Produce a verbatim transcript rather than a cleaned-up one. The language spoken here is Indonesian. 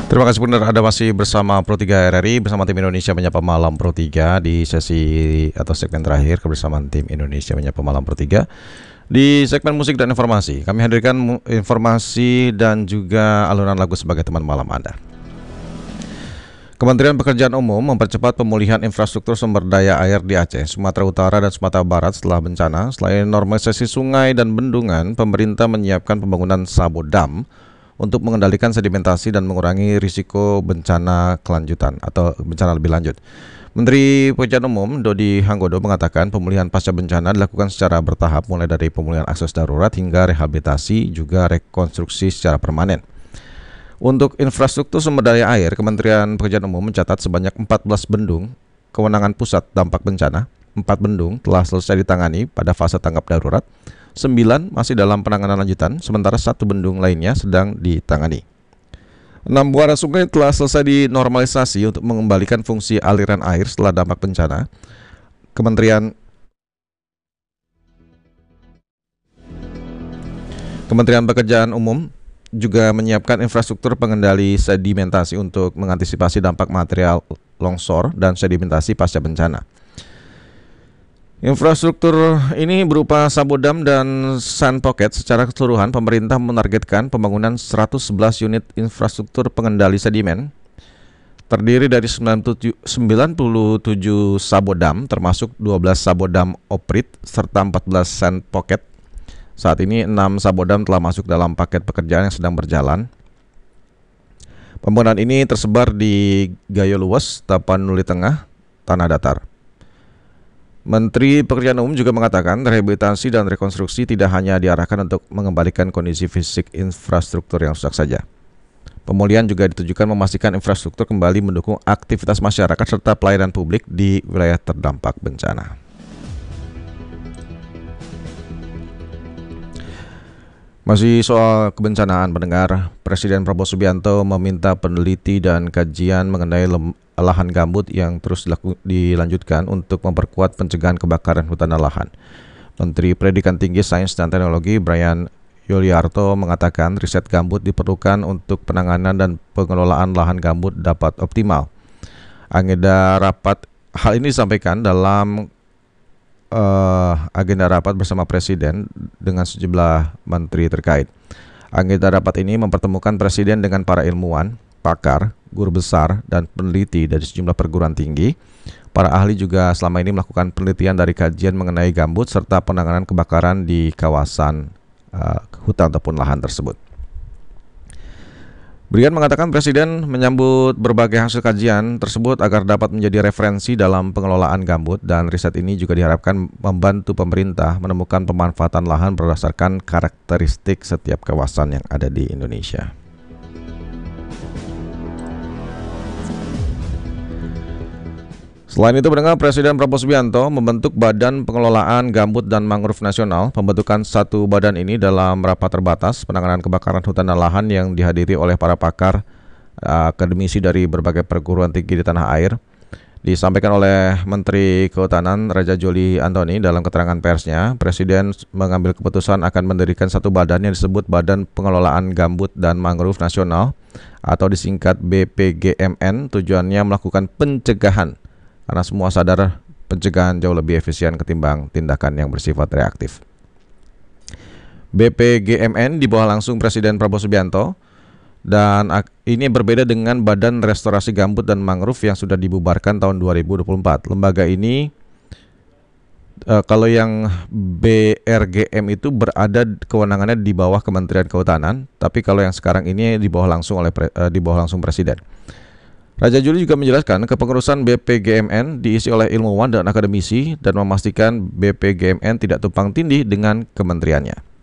Terima kasih benar Anda masih bersama Pro tiga R R I bersama tim Indonesia Menyapa Malam Pro tiga di sesi atau segmen terakhir kebersamaan tim Indonesia Menyapa Malam Pro tiga. Di segmen musik dan informasi, kami hadirkan informasi dan juga alunan lagu sebagai teman malam Anda. Kementerian Pekerjaan Umum mempercepat pemulihan infrastruktur sumber daya air di Aceh, Sumatera Utara, dan Sumatera Barat setelah bencana. Selain normalisasi sungai dan bendungan, pemerintah menyiapkan pembangunan sabodam untuk mengendalikan sedimentasi dan mengurangi risiko bencana kelanjutan atau bencana lebih lanjut. Menteri Pekerjaan Umum Dodi Hanggodo mengatakan pemulihan pasca bencana dilakukan secara bertahap, mulai dari pemulihan akses darurat hingga rehabilitasi juga rekonstruksi secara permanen. Untuk infrastruktur sumber daya air, Kementerian Pekerjaan Umum mencatat sebanyak empat belas bendung kewenangan pusat dampak bencana. empat bendung telah selesai ditangani pada fase tanggap darurat, sembilan masih dalam penanganan lanjutan, sementara satu bendung lainnya sedang ditangani. enam muara sungai telah selesai dinormalisasi untuk mengembalikan fungsi aliran air setelah dampak bencana. Kementerian Kementerian Pekerjaan Umum juga menyiapkan infrastruktur pengendali sedimentasi untuk mengantisipasi dampak material longsor dan sedimentasi pasca bencana. Infrastruktur ini berupa sabodam dan sand pocket. Secara keseluruhan, pemerintah menargetkan pembangunan seratus sebelas unit infrastruktur pengendali sedimen, terdiri dari sembilan puluh tujuh sabodam, termasuk dua belas sabodam oprit, serta empat belas sand pocket. Saat ini enam sabodam telah masuk dalam paket pekerjaan yang sedang berjalan. Pembangunan ini tersebar di Gayo Luwes, Tapanuli Tengah, Tanah Datar. Menteri Pekerjaan Umum juga mengatakan rehabilitasi dan rekonstruksi tidak hanya diarahkan untuk mengembalikan kondisi fisik infrastruktur yang rusak saja. Pemulihan juga ditujukan memastikan infrastruktur kembali mendukung aktivitas masyarakat serta pelayanan publik di wilayah terdampak bencana. Masih soal kebencanaan, pendengar, Presiden Prabowo Subianto meminta peneliti dan kajian mengenai lem- lahan gambut yang terus dilaku- dilanjutkan untuk memperkuat pencegahan kebakaran hutan dan lahan. Menteri Pendidikan Tinggi, Sains dan Teknologi Brian Yuliarto mengatakan riset gambut diperlukan untuk penanganan dan pengelolaan lahan gambut dapat optimal. Agenda rapat hal ini disampaikan dalam Uh, agenda rapat bersama Presiden dengan sejumlah menteri terkait. Agenda rapat ini mempertemukan Presiden dengan para ilmuwan, pakar, guru besar, dan peneliti dari sejumlah perguruan tinggi. Para ahli juga selama ini melakukan penelitian dari kajian mengenai gambut serta penanganan kebakaran di kawasan uh, hutan ataupun lahan tersebut. Brian mengatakan Presiden menyambut berbagai hasil kajian tersebut agar dapat menjadi referensi dalam pengelolaan gambut, dan riset ini juga diharapkan membantu pemerintah menemukan pemanfaatan lahan berdasarkan karakteristik setiap kawasan yang ada di Indonesia. Selain itu, pendengar, Presiden Prabowo Subianto membentuk Badan Pengelolaan Gambut dan Mangrove Nasional. Pembentukan satu badan ini dalam rapat terbatas penanganan kebakaran hutan dan lahan yang dihadiri oleh para pakar, akademisi dari berbagai perguruan tinggi di tanah air. Disampaikan oleh Menteri Kehutanan Raja Juli Antoni dalam keterangan persnya, Presiden mengambil keputusan akan mendirikan satu badan yang disebut Badan Pengelolaan Gambut dan Mangrove Nasional atau disingkat B P G M N. Tujuannya melakukan pencegahan, karena semua sadar pencegahan jauh lebih efisien ketimbang tindakan yang bersifat reaktif. B P G M N di bawah langsung Presiden Prabowo Subianto, dan ini berbeda dengan Badan Restorasi Gambut dan Mangrove yang sudah dibubarkan tahun dua ribu dua puluh empat. Lembaga ini, uh, kalau yang B R G M itu berada kewenangannya di bawah Kementerian Kehutanan, tapi kalau yang sekarang ini di bawah langsung oleh uh, di bawah langsung Presiden. Raja Juli juga menjelaskan kepengurusan B P G M N diisi oleh ilmuwan dan akademisi dan memastikan B P G M N tidak tumpang tindih dengan kementeriannya.